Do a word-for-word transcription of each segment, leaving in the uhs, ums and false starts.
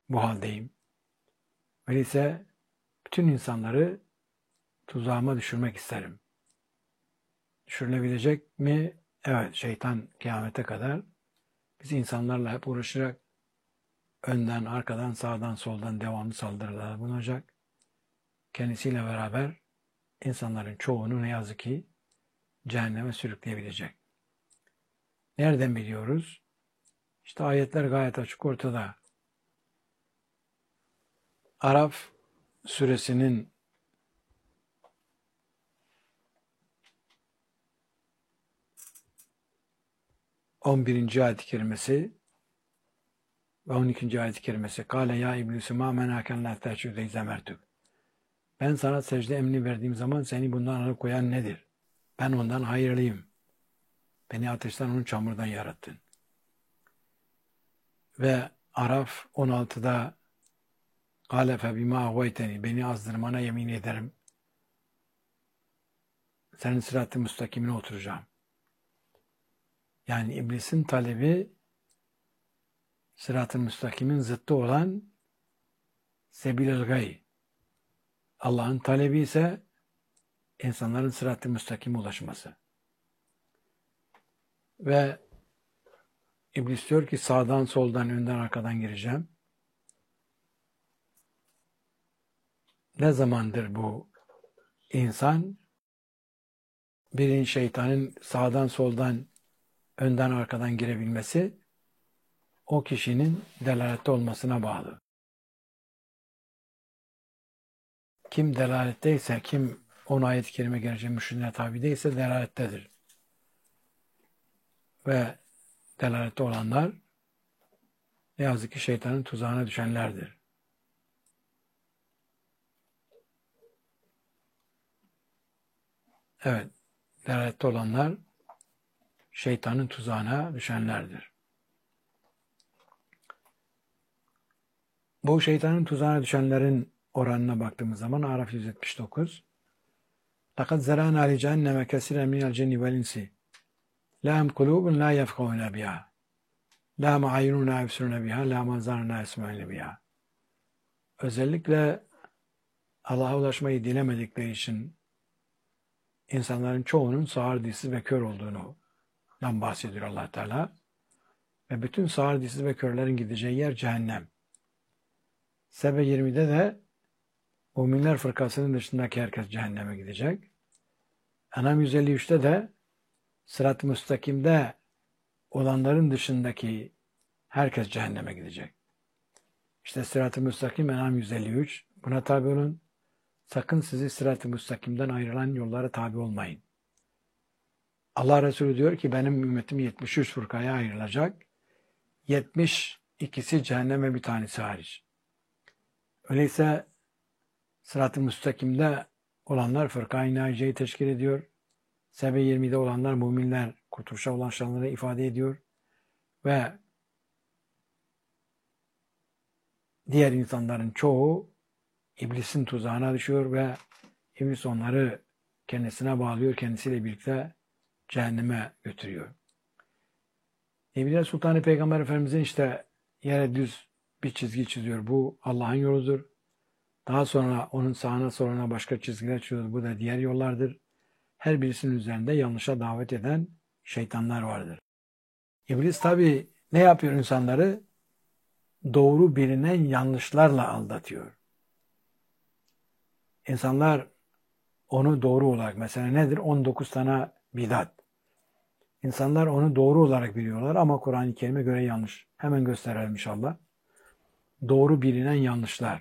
bu haldeyim. Öyleyse bütün insanları tuzağıma düşürmek isterim. Düşürülebilecek mi? Evet, şeytan kıyamete kadar biz insanlarla hep uğraşarak önden, arkadan, sağdan, soldan devamlı saldırılar bulunacak. Kendisiyle beraber insanların çoğunu ne yazık ki cehenneme sürükleyebilecek. Nereden biliyoruz? İşte ayetler gayet açık ortada. Araf suresinin on birinci ayet-i kerimesi ve on ikinci ayet-i kerimesi. Kâle ya iblisu mâ menâken lâ te'cûde izlemertük. Ben sana secde emrini verdiğim zaman seni bundan alıkoyan nedir? Ben ondan hayırlıyım. Beni ateşten, onu çamurdan yarattın. Ve Araf on altıda Kâle fe bimâ agvayteni. Beni azdırmana yemin ederim. Senin sırat-ı müstakimine oturacağım. Yani iblisin talebi sırat-ı müstakimin zıttı olan sebil-i gay. Allah'ın talebi ise insanların sırat-ı müstakime ulaşması. Ve iblis diyor ki sağdan, soldan, önden, arkadan gireceğim. Ne zamandır bu insan birinin şeytanın sağdan, soldan, önden, arkadan girebilmesi o kişinin delalette olmasına bağlı. Kim delaletteyse, kim on ayet-i kerime gelince müşrikine tabi değilse delalettedir. Ve delalette olanlar ne yazık ki şeytanın tuzağına düşenlerdir. Evet, delalette olanlar şeytanın tuzağına düşenlerdir. Bu şeytanın tuzağına düşenlerin oranına baktığımız zaman Araf yüz yetmiş dokuz لَقَدْ زَرَانَا لِجَهَنَّمَ كَثِيرًا مِنَ الْجِنِّ وَالْاِنْسِ لَهُمْ قُلُوبٌ لَا يَفْقَهُونَ بِهَا لَهُمْ عَيْنُونَ لَا يُبْصِرُونَ بِهَا لَهُمْ آذَانٌ لَا يَسْمَعُونَ بِهَا. Özellikle Allah'a ulaşmayı dilemedikleri için insanların çoğunun sağır, dilsiz ve kör olduğundan bahsediyor Allah Teala. Ve bütün sağır, dilsiz ve körlerin gideceği yer cehennem. Sebe yirmide de müminler fırkasının dışındaki herkes cehenneme gidecek. Enam yüz elli üçte de sırat-ı müstakimde olanların dışındaki herkes cehenneme gidecek. İşte sırat-ı müstakim Enam yüz elli üç. Buna tabi olun. Sakın sizi sırat-ı müstakimden ayrılan yollara tabi olmayın. Allah Resulü diyor ki benim ümmetim yetmiş üç fırkaya ayrılacak. yetmiş ikisi cehenneme, bir tanesi hariç. Öyleyse sırat-ı müstakimde olanlar fırka-i nâciyeyi teşkil ediyor. Sebe yirmide olanlar müminler kurtuluşa ulaşanları ifade ediyor. Ve diğer insanların çoğu iblisin tuzağına düşüyor ve iblis onları kendisine bağlıyor, kendisiyle birlikte cehenneme götürüyor. Evliya Sultanı Peygamber Efendimizin işte yere düz bir çizgi çiziyor. Bu Allah'ın yoludur. Daha sonra onun sağına soluna başka çizgiler çiziyor. Bu da diğer yollardır. Her birisinin üzerinde yanlışa davet eden şeytanlar vardır. İblis tabi ne yapıyor insanları? Doğru bilinen yanlışlarla aldatıyor. İnsanlar onu doğru olarak, mesela nedir? on dokuz tane bidat. İnsanlar onu doğru olarak biliyorlar ama Kur'an-ı Kerim'e göre yanlış. Hemen gösterelim inşallah. Doğru bilinen yanlışlar.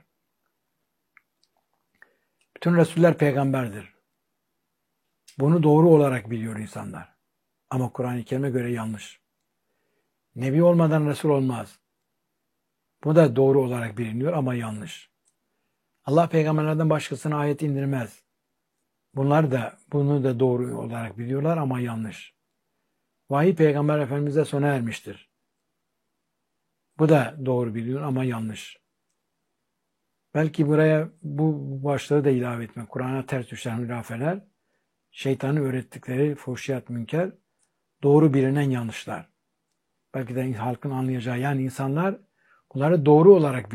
Bütün Resuller peygamberdir. Bunu doğru olarak biliyor insanlar. Ama Kur'an-ı Kerim'e göre yanlış. Nebi olmadan Resul olmaz. Bu da doğru olarak biliniyor ama yanlış. Allah peygamberlerden başkasına ayet indirmez. Bunlar da bunu da doğru olarak biliyorlar ama yanlış. Vahiy Peygamber Efendimiz'e sona ermiştir. Bu da doğru biliyor ama yanlış. Belki buraya bu başlığı da ilave etmek. Kur'an'a ters düşen hülafeler, şeytanın öğrettikleri fuhşiyat, münker, doğru bilinen yanlışlar. Belki de halkın anlayacağı, yani insanlar bunları doğru olarak